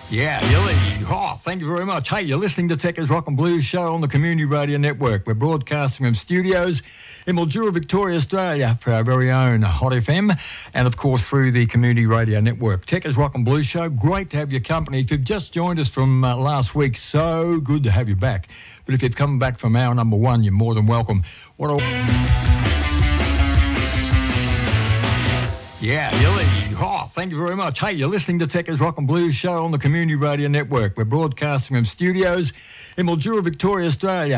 Yeah, Yelly. Oh, thank you very much. Hey, you're listening to Techers Rock and Blues Show on the Community Radio Network. We're broadcasting from studios in Mildura, Victoria, Australia for our very own Hot FM and, of course, through the Community Radio Network. Techers Rock and Blues Show, great to have your company. If you've just joined us from last week, so good to have you back. But if you've come back from hour number one, you're more than welcome. Yeah, Yelly. Oh, thank you very much. Hey, you're listening to Techers Rock and Blues Show on the Community Radio Network. We're broadcasting from studios in Mildura, Victoria, Australia